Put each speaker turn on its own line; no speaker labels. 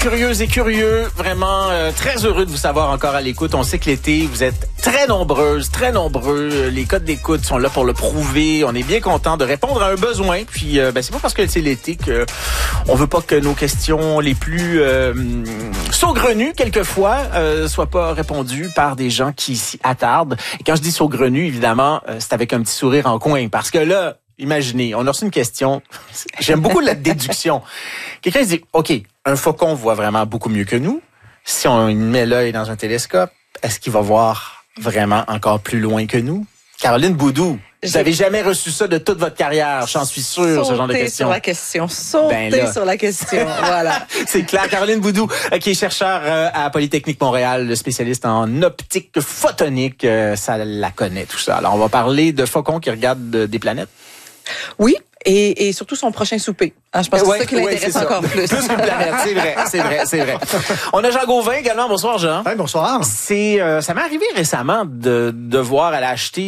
Curieuses et curieux, vraiment très heureux de vous savoir encore à l'écoute. On sait que l'été, vous êtes très nombreuses, très nombreux. Les codes d'écoute sont là pour le prouver. On est bien content de répondre à un besoin. Puis, c'est pas parce que c'est l'été que on veut pas que nos questions les plus saugrenues, quelquefois, soient pas répondues par des gens qui s'y attardent. Et quand je dis saugrenues, évidemment, c'est avec un petit sourire en coin. Parce que là, imaginez, on a reçu une question. J'aime beaucoup la déduction. Quelqu'un se dit, OK, un faucon voit vraiment beaucoup mieux que nous. Si on met l'œil dans un télescope, est-ce qu'il va voir vraiment encore plus loin que nous? Caroline Boudou, vous n'avez jamais reçu ça de toute votre carrière, j'en suis sûr, ce genre de question.
Sautez sur la question, voilà.
C'est clair. Caroline Boudou, qui est chercheur à Polytechnique Montréal, spécialiste en optique photonique, ça la connaît tout ça. Alors, on va parler de faucons qui regardent des planètes.
Oui. Et surtout son prochain souper. Je pense que c'est ça qui l'intéresse encore plus.
Plus qu'une planète, c'est vrai. On a Jean Gauvin également. Bonsoir, Jean.
Oui, bonsoir.
Ça m'est arrivé récemment de devoir aller acheter